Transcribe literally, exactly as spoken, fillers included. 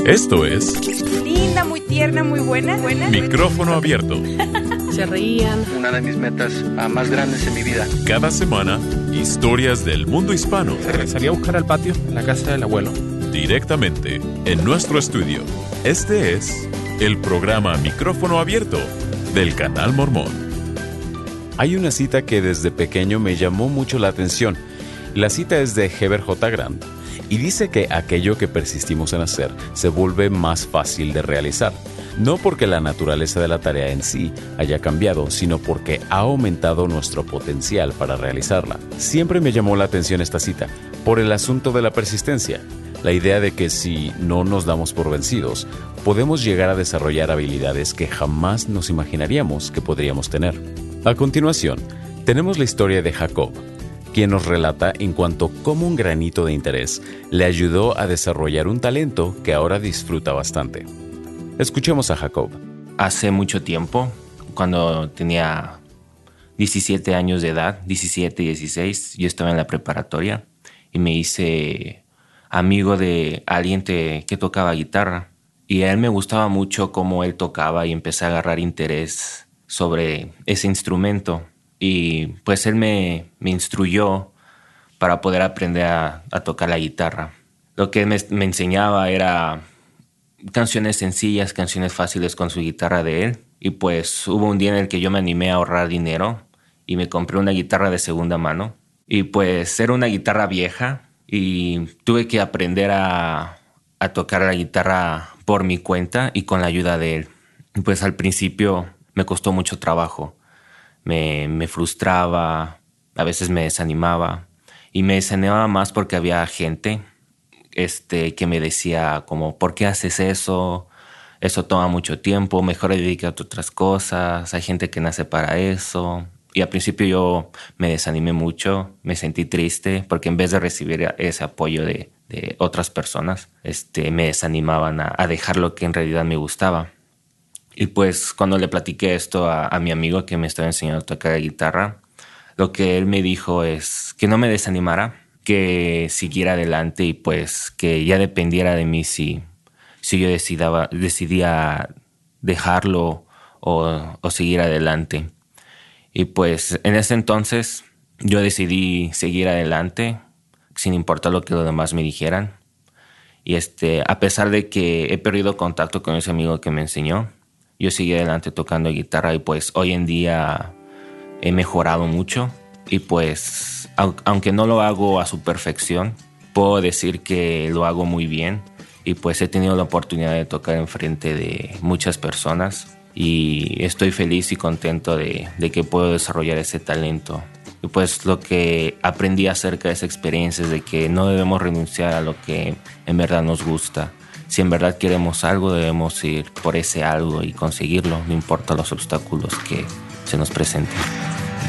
Esto es linda, muy tierna, muy buena, buena. Micrófono Abierto. Se reían. Una de mis metas uh, más grandes en mi vida. Cada semana, historias del mundo hispano. Se regresaría a buscar al patio en la casa del abuelo. Directamente en nuestro estudio. Este es el programa Micrófono Abierto del Canal Mormón. Hay una cita que desde pequeño me llamó mucho la atención. La cita es de Heber J. Grant y dice que aquello que persistimos en hacer se vuelve más fácil de realizar. No porque la naturaleza de la tarea en sí haya cambiado, sino porque ha aumentado nuestro potencial para realizarla. Siempre me llamó la atención esta cita por el asunto de la persistencia. La idea de que si no nos damos por vencidos, podemos llegar a desarrollar habilidades que jamás nos imaginaríamos que podríamos tener. A continuación, tenemos la historia de Jacob, quien nos relata en cuanto cómo un granito de interés le ayudó a desarrollar un talento que ahora disfruta bastante. Escuchemos a Jacob. Hace mucho tiempo, cuando tenía diecisiete años de edad, diecisiete, dieciséis, yo estaba en la preparatoria y me hice amigo de alguien te, que tocaba guitarra. Y a él me gustaba mucho cómo él tocaba y empecé a agarrar interés sobre ese instrumento. Y pues él me, me instruyó para poder aprender a, a tocar la guitarra. Lo que él me, me enseñaba era canciones sencillas, canciones fáciles con su guitarra de él. Y pues hubo un día en el que yo me animé a ahorrar dinero y me compré una guitarra de segunda mano. Y pues era una guitarra vieja y tuve que aprender a, a tocar la guitarra por mi cuenta y con la ayuda de él. Y pues al principio me costó mucho trabajo. Me, me frustraba, a veces me desanimaba. Y me desanimaba más porque había gente este, que me decía como, ¿por qué haces eso? Eso toma mucho tiempo, mejor dedícate a otras cosas. Hay gente que nace para eso. Y al principio yo me desanimé mucho, me sentí triste porque en vez de recibir ese apoyo de, de otras personas, este, me desanimaban a, a dejar lo que en realidad me gustaba. Y pues cuando le platiqué esto a, a mi amigo que me estaba enseñando a tocar la guitarra, lo que él me dijo es que no me desanimara, que siguiera adelante y pues que ya dependiera de mí si, si yo decidaba, decidía dejarlo o, o seguir adelante. Y pues en ese entonces yo decidí seguir adelante sin importar lo que los demás me dijeran. Y este, a pesar de que he perdido contacto con ese amigo que me enseñó, yo seguí adelante tocando guitarra y pues hoy en día he mejorado mucho. Y pues aunque no lo hago a su perfección, puedo decir que lo hago muy bien. Y pues he tenido la oportunidad de tocar enfrente de muchas personas. Y estoy feliz y contento de, de que puedo desarrollar ese talento. Y pues lo que aprendí acerca de esa experiencia es de que no debemos renunciar a lo que en verdad nos gusta. Si en verdad queremos algo, debemos ir por ese algo y conseguirlo, no importa los obstáculos que se nos presenten.